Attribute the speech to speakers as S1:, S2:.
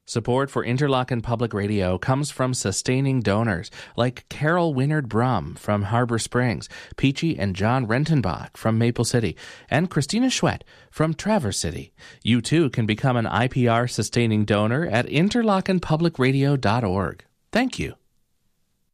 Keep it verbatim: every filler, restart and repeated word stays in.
S1: Support for Interlochen Public Radio comes from sustaining donors like Carol Winard Brum from Harbor Springs, Peachy and John Rentenbach from Maple City, and Christina Schwett from Traverse City. You too can become an I P R sustaining donor at interlochen public radio dot org. Thank you.